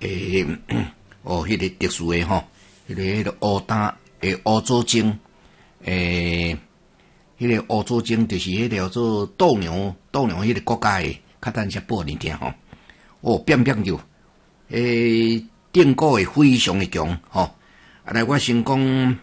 迄个特殊诶吼，迄个乌胆诶乌祖精，迄个乌祖精就是迄个叫做斗牛迄个国家诶，较咱遮报物件吼，变叫，定果诶非常诶强吼。来，我先讲，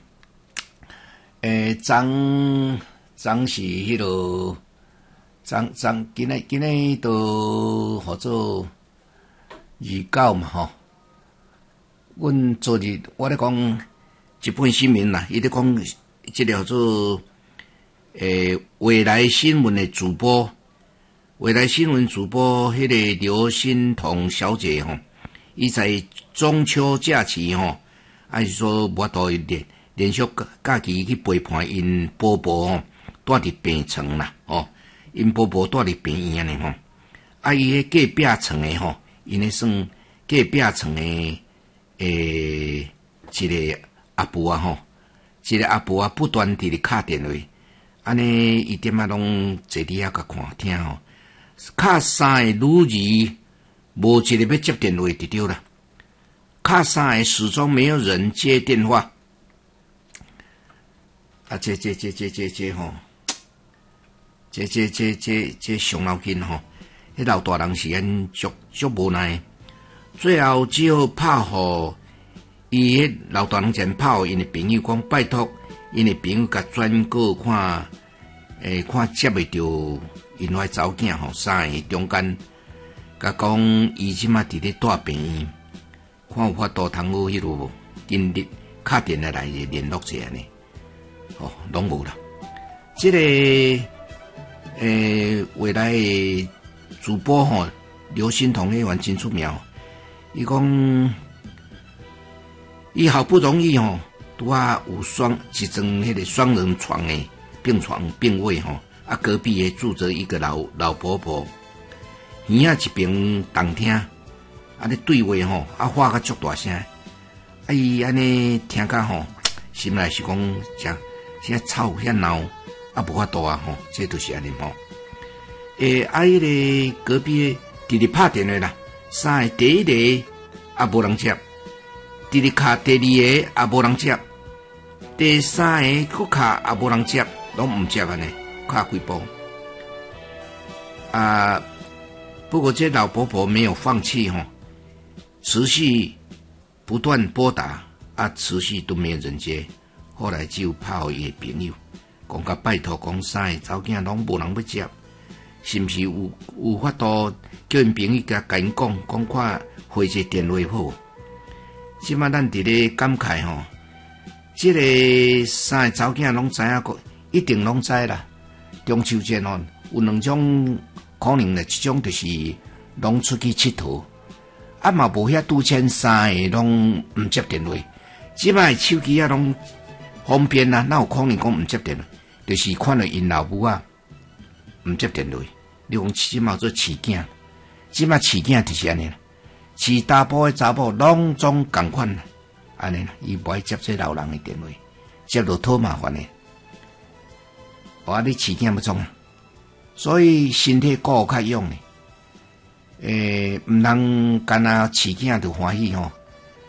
昨是迄落，今日都号做29嘛吼。阮昨日我咧讲一本新闻啦，伊咧讲即个叫做未来新闻的主播，未来新闻主播迄个刘欣彤小姐吼，伊在中秋假期吼。是说无法度连续假期去陪伴因婆婆吼，住伫病床啦，因婆婆住伫病院呢吼。伊迄隔壁床诶吼，因咧算隔壁床诶一个阿婆啊吼，一个阿婆啊不断伫咧敲电话，安尼伊点啊拢坐伫遐甲看听吼，敲3个女儿，无一个要接电话就对啦。卡3个始终没有人接电话，这吼，这伤脑筋吼，迄老大人是安足无奈，最后只好拍互伊迄老大人前拍互因的朋友讲，拜托因的朋友甲转告看接袂着因遐查某囝吼，3个中间甲讲伊即马伫咧住病院。看有法度通好迄落今日敲电来联络一下呢？拢无啦。这个未来的主播吼，刘欣彤迄员真出名。伊讲，伊好不容易吼，拄啊有一张迄个双人床诶并位吼，隔壁也住着一个老婆婆，耳仔一边动听。咧对话吼，话甲足大声，伊安尼听甲吼，心内是讲遮吵遐闹，无法度啊吼，这就是安尼吼。迄个隔壁直直拍电话啦，3个第1个无人接，直直敲第2个无人接，第3个佫敲无人接，拢毋接安尼，敲几波。不过这老婆婆没有放弃吼。持续不断拨打，持续都没有人接。后来只有拍互伊的朋友，讲甲拜托讲3个查某囝拢无人要接，是毋是有法度叫因朋友甲因讲看回一个电话好？即摆咱伫咧感慨吼，即个3个查某囝拢知影个，一定拢知啦。中秋节吼有2种可能咧，一种就是拢出去佚佗。嘛无遐拄签3个拢毋接电话，即摆手机拢方便啊，哪有可能讲毋接电话？就是看到因老母毋接电话，你讲即摆做饲囝，即摆饲囝就是安尼啦，饲查甫诶查某拢总共款啦，安尼啦，伊无爱接这老人诶电话，接落讨麻烦诶。你饲囝要创啊，所以身体顾较用诶。毋通干那饲囝就欢喜吼，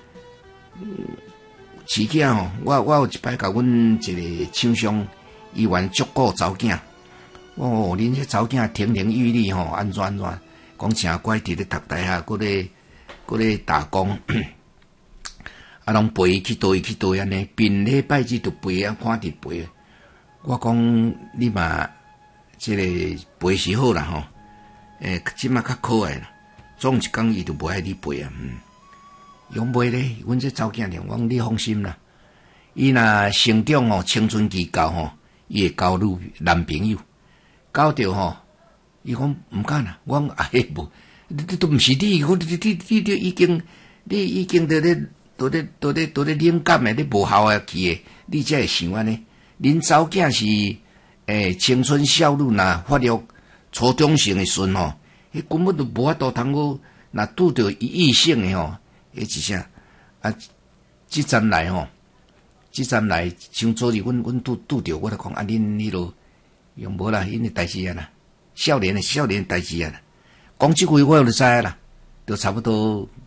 饲囝吼，我有一摆甲阮一个厂商伊原足顾查某囝，恁这查某囝亭亭玉立吼，安怎，讲诚乖伫咧读大学，搁咧打工，拢陪伊去倒安尼，平礼拜日就陪啊，看伫陪。我讲你嘛，这个陪是好啦吼。即马较可爱啦，总一天伊就无爱你陪啊，用袂咧，阮这查某囝俩，我讲你放心啦，伊若成长吼，青春期到吼，伊会交男朋友，交着吼，伊讲毋敢啦，我讲无，你都毋是你，你已经在咧冷感诶，你无效啊去诶，你才会想安尼，恁查某囝是青春少女呐，发育初中性诶时阵吼，迄根本就无法度通过，若拄着异性诶吼，迄一啥即阵来像昨日阮拄着，我就讲恁迄落用无啦，因诶代志啊啦，少年诶代志啊啦，讲即句我就知啦，就差不多